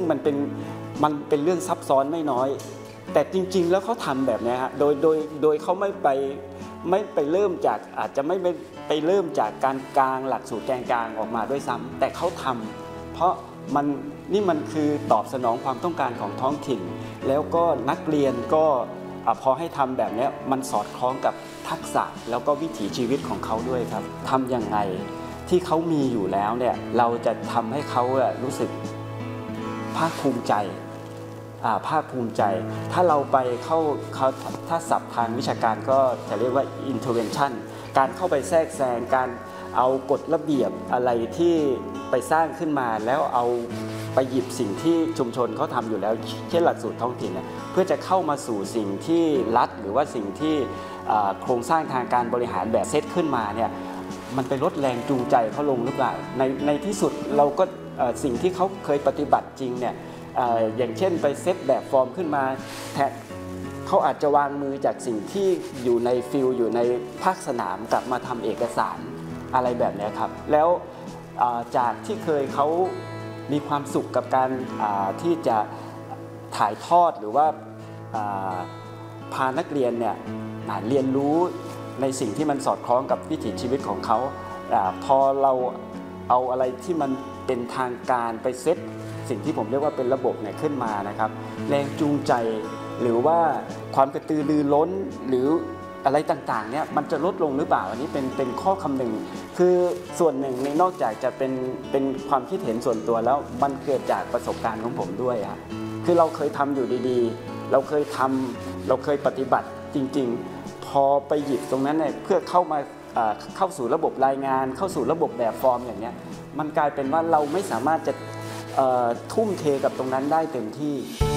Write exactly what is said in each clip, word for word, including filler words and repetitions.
มันเป็นมันเป็นเรื่องซับซ้อนไม่น้อยแต่จริงๆแล้วเขาทำแบบนี้ฮะโดยโดยโดยเขาไม่ไปไม่ไปเริ่มจากอาจจะไม่ไปเริ่มจากการกลางหลักสูตรแกนกลางออกมาด้วยซ้ำแต่เขาทำเพราะมันนี่มันคือตอบสนองความต้องการของท้องถิ่นแล้วก็นักเรียนก็พอให้ทำแบบนี้มันสอดคล้องกับทักษะแล้วก็วิถีชีวิตของเขาด้วยครับทำยังไงที่เขามีอยู่แล้วเนี่ยเราจะทำให้เขารู้สึกภาคภูมิใจภาคภูมิใจถ้าเราไปเข้าเขาถ้าศัพท์ทางวิชาการก็จะเรียกว่า intervention การเข้าไปแทรกแซงการเอากฎระเบียบอะไรที่ไปสร้างขึ้นมาแล้วเอาไปหยิบสิ่งที่ชุมชนเขาทำอยู่แล้วเช่นหลักสูตรท้องถิ่นเพื่อจะเข้ามาสู่สิ่งที่รัฐหรือว่าสิ่งที่โครงสร้างทางการบริหารแบบเซตขึ้นมาเนี่ยมันไปลดแรงจูงใจเขาลงหรือเปล่าในในที่สุดเราก็สิ่งที่เขาเคยปฏิบัติจริงเนี่ยอย่างเช่นไปเซตแบบฟอร์มขึ้นมาแทนเขาอาจจะวางมือจากสิ่งที่อยู่ในฟิลอยู่ในภาคสนามกลับมาทำเอกสารอะไรแบบนี้ครับแล้วจากที่เคยเขามีความสุขกับการที่จะถ่ายทอดหรือว่าพานักเรียนเนี่ยเรียนรู้ในสิ่งที่มันสอดคล้องกับวิถีชีวิตของเขาพอเราเอาอะไรที่มันเป็นทางการไปเซตสิ่งที่ผมเรียกว่าเป็นระบบเนี่ยขึ้นมานะครับแรงจูงใจหรือว่าความกระตือรือร้นหรืออะไรต่างๆเนี่ยมันจะลดลงหรือเปล่าอันนี้เป็นเป็นข้อคำนึงคือส่วนหนึ่งในนอกจากจะเป็นเป็นความคิดเห็นส่วนตัวแล้วมันเกิดจากประสบการณ์ของผมด้วยครับคือเราเคยทำอยู่ดีๆเราเคยทำเราเคยปฏิบัติจริงๆพอไปหยิบตรงนั้นเนี่ยเพื่อเข้ามาเข้าสู่ระบบรายงานเข้าสู่ระบบแบบฟอร์มอย่างเนี้ยมันกลายเป็นว่าเราไม่สามารถจะทุ่มเทกับตรงนั้นได้เต็มที่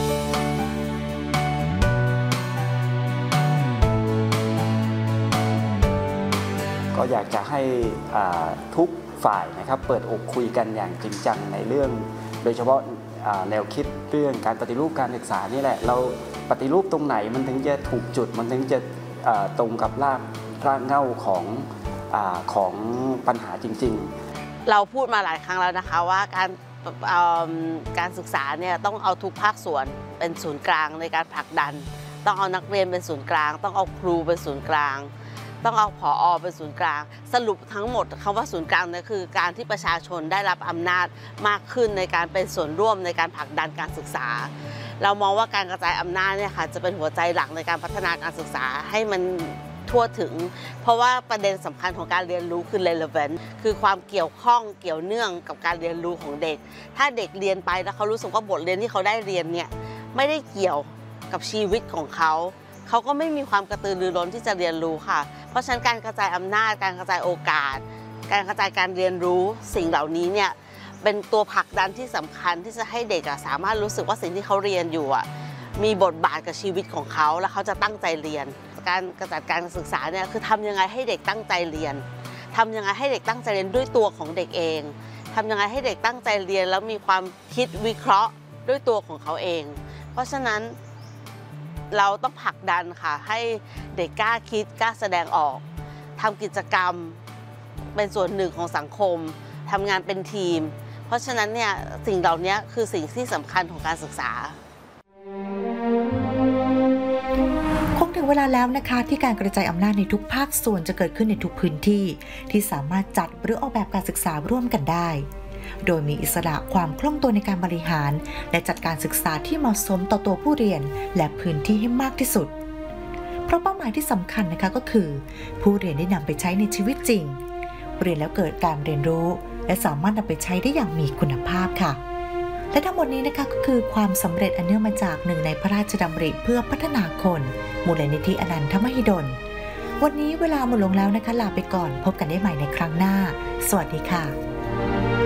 ก็อยากจะให้ทุกฝ่ายนะครับเปิดอกคุยกันอย่างจริงจังในเรื่องโดยเฉพาะแนวคิดเรื่องการปฏิรูปการศึกษานี่แหละเราปฏิรูปตรงไหนมันถึงจะถูกจุดมันถึงจะตรงกับรากรากเหง้าของของปัญหาจริงๆเราพูดมาหลายครั้งแล้วนะคะว่าการการศึกษาเนี่ยต้องเอาทุกภาคส่วนเป็นศูนย์กลางในการผลักดันต้องเอานักเรียนเป็นศูนย์กลางต้องเอาครูเป็นศูนย์กลางต้องเอาผอ.เป็นศูนย์กลางสรุปทั้งหมดคำว่าศูนย์กลางเนี่ยคือการที่ประชาชนได้รับอำนาจมากขึ้นในการเป็นส่วนร่วมในการผลักดันการศึกษาเรามองว่าการกระจายอำนาจเนี่ยค่ะจะเป็นหัวใจหลักในการพัฒนาการศึกษาให้มันทั่วถึงเพราะว่าประเด็นสำคัญของการเรียนรู้คือ relevant คือความเกี่ยวข้องเกี่ยวเนื่องกับการเรียนรู้ของเด็กถ้าเด็กเรียนไปแล้วเขารู้สึกว่าบทเรียนที่เขาได้เรียนเนี่ยไม่ได้เกี่ยวกับชีวิตของเขาเขาก็ไม่มีความกระตือรือร้นที่จะเรียนรู้ค่ะเพราะฉะนั้นการกระจายอำนาจการกระจายโอกาสการกระจายการเรียนรู้สิ่งเหล่านี้เนี่ยเป็นตัวผลักดันที่สำคัญที่จะให้เด็กสามารถรู้สึกว่าสิ่งที่เขาเรียนอยู่มีบทบาทกับชีวิตของเขาและเขาจะตั้งใจเรียนการกระจายการศึกษาเนี่ยคือทำยังไงให้เด็กตั้งใจเรียนทำยังไงให้เด็กตั้งใจเรียนด้วยตัวของเด็กเองทำยังไงให้เด็กตั้งใจเรียนแล้วมีความคิดวิเคราะห์ด้วยตัวของเขาเองเพราะฉะนั้นเราต้องผลักดันค่ะให้เด็กกล้าคิดกล้าแสดงออกทำกิจกรรมเป็นส่วนหนึ่งของสังคมทำงานเป็นทีมเพราะฉะนั้นเนี่ยสิ่งเหล่านี้คือสิ่งที่สำคัญของการศึกษาคงถึงเวลาแล้วนะคะที่การกระจายอำนาจในทุกภาคส่วนจะเกิดขึ้นในทุกพื้นที่ที่สามารถจัดหรือออกแบบการศึกษาร่วมกันได้โดยมีอิสระความคล่องตัวในการบริหารและจัดการศึกษาที่เหมาะสมต่อตัวผู้เรียนและพื้นที่ให้มากที่สุดเพราะเป้าหมายที่สำคัญนะคะก็คือผู้เรียนได้นำไปใช้ในชีวิตจริงเรียนแล้วเกิดการเรียนรู้และสามารถนำไปใช้ได้อย่างมีคุณภาพค่ะและทั้งหมดนี้นะคะก็คือความสำเร็จอันเนื่องมาจากหนึ่งในพระราชดำริเพื่อพัฒนาคนมูลนิธิอนันทมหิดลวันนี้เวลาหมดลงแล้วนะคะลาไปก่อนพบกันได้ใหม่ในครั้งหน้าสวัสดีค่ะ